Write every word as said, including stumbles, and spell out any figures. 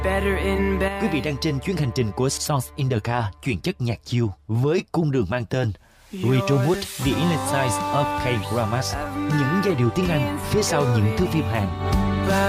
Quý vị đang trên chuyến hành trình của Songs in the Car, chuyển chất nhạc chill với cung đường mang tên Retrowood, The Inner Side of K-Dramas, những giai điệu tiếng Anh phía sau những thước phim Hàn.